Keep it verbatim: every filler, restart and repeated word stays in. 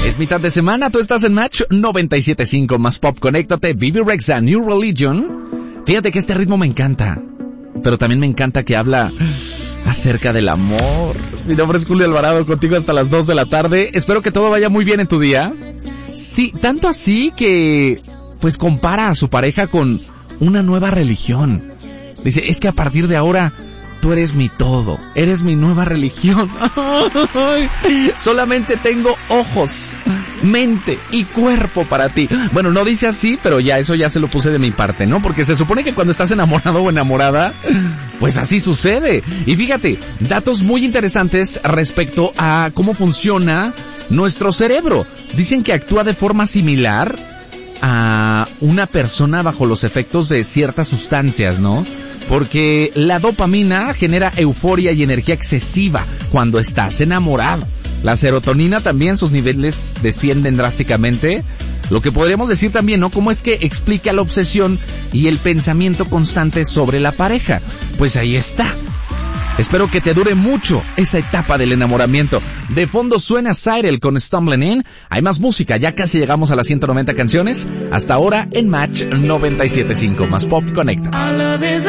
Es mitad de semana, tú estás en Match noventa y siete punto cinco más Pop. Conéctate, Vivi Rexha, New Religion. Fíjate que este ritmo me encanta, pero también me encanta que habla acerca del amor. Mi nombre es Julio Alvarado, contigo hasta las dos de la tarde. Espero que todo vaya muy bien en tu día. Sí, tanto así que, pues compara a su pareja con una nueva religión. Dice, es que a partir de ahora tú eres mi todo, eres mi nueva religión. Solamente tengo ojos, mente y cuerpo para ti. Bueno, no dice así, pero ya eso ya se lo puse de mi parte, ¿no? Porque se supone que cuando estás enamorado o enamorada, pues así sucede. Y fíjate, datos muy interesantes respecto a cómo funciona nuestro cerebro. Dicen que actúa de forma similar a una persona bajo los efectos de ciertas sustancias, ¿no? Porque la dopamina genera euforia y energía excesiva cuando estás enamorado. La serotonina también, sus niveles descienden drásticamente. Lo que podríamos decir también, ¿no? ¿Cómo es que explica la obsesión y el pensamiento constante sobre la pareja? Pues ahí está. Espero que te dure mucho esa etapa del enamoramiento. De fondo suena Cyril con Stumbling In. Hay más música, ya casi llegamos a las ciento noventa canciones. Hasta ahora en Match noventa y siete punto cinco más Pop. Conecta.